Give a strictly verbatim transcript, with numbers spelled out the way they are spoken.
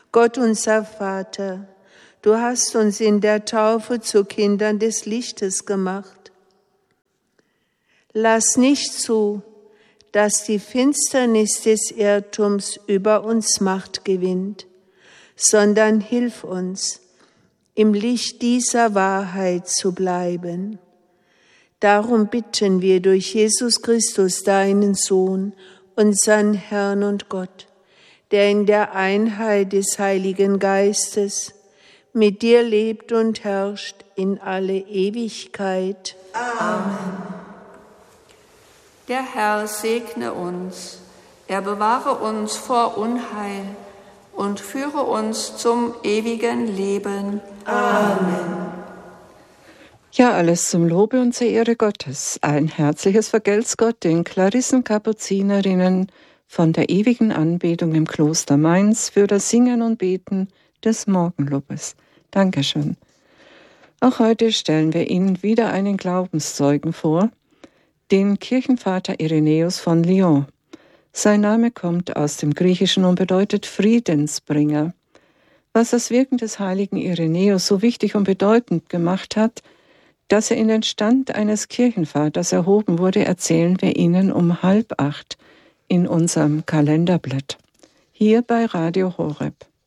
Gott unser Vater, du hast uns in der Taufe zu Kindern des Lichtes gemacht. Lass nicht zu, dass die Finsternis des Irrtums über uns Macht gewinnt, sondern hilf uns, im Licht dieser Wahrheit zu bleiben. Darum bitten wir durch Jesus Christus, deinen Sohn, unseren Herrn und Gott, der in der Einheit des Heiligen Geistes mit dir lebt und herrscht in alle Ewigkeit. Amen. Der Herr segne uns, er bewahre uns vor Unheil und führe uns zum ewigen Leben. Amen. Ja, alles zum Lobe und zur Ehre Gottes. Ein herzliches Vergelt's Gott den Klarissenkapuzinerinnen von der ewigen Anbetung im Kloster Mainz für das Singen und Beten des Morgenlobes. Dankeschön. Auch heute stellen wir Ihnen wieder einen Glaubenszeugen vor, den Kirchenvater Irenäus von Lyon. Sein Name kommt aus dem Griechischen und bedeutet Friedensbringer. Was das Wirken des heiligen Irenäus so wichtig und bedeutend gemacht hat, dass er in den Stand eines Kirchenvaters erhoben wurde, erzählen wir Ihnen um halb acht in unserem Kalenderblatt. Hier bei Radio Horeb.